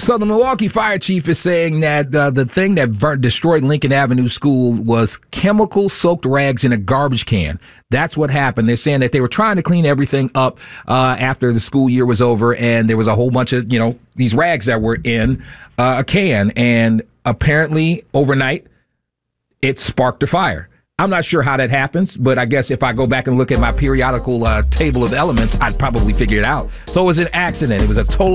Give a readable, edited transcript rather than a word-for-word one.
So the Milwaukee fire chief is saying that the thing that destroyed Lincoln Avenue School was chemical-soaked rags in a garbage can. That's what happened. They're saying that they were trying to clean everything up after the school year was over, and there was a whole bunch of, these rags that were in a can, and apparently overnight it sparked a fire. I'm not sure how that happens, but I guess if I go back and look at my periodical table of elements, I'd probably figure it out. So it was an accident. It was a total